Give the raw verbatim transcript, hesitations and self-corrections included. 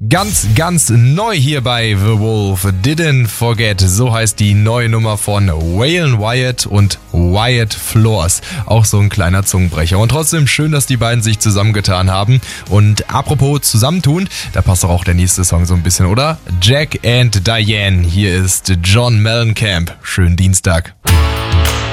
Ganz, ganz neu hier bei The Wolf. Didn't Forget, so heißt die neue Nummer von Waylon Wyatt und Wyatt Flores. Auch so ein kleiner Zungenbrecher. Und trotzdem schön, dass die beiden sich zusammengetan haben. Und apropos zusammentun, da passt doch auch der nächste Song so ein bisschen, oder? Jack and Diane, hier ist John Mellencamp. Schönen Dienstag.